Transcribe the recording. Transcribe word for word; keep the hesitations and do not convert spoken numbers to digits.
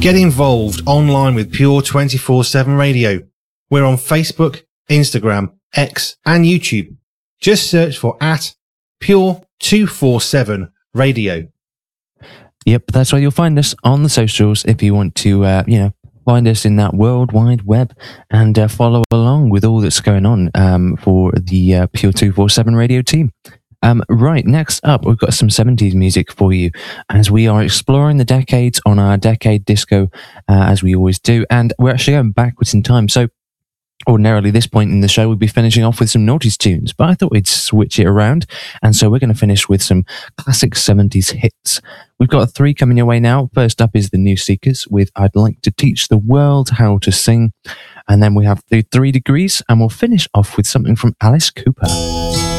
Get involved online with Pure twenty-four seven Radio. We're on Facebook, Instagram, X and YouTube. Just search for at Pure two forty-seven Radio. Yep, that's where you'll find us on the socials if you want to, uh, you know, find us in that world wide web and uh, follow along with all that's going on um, for the uh, Pure two forty-seven Radio team. Um, right, next up, we've got some seventies music for you as we are exploring the decades on our Decade Disco, uh, as we always do, and we're actually going backwards in time. So ordinarily, this point in the show, we'd be finishing off with some noughties tunes, but I thought we'd switch it around, and so we're going to finish with some classic seventies hits. We've got three coming your way now. First up is the New Seekers with I'd Like to Teach the World How to Sing, and then we have the Three Degrees, and we'll finish off with something from Alice Cooper.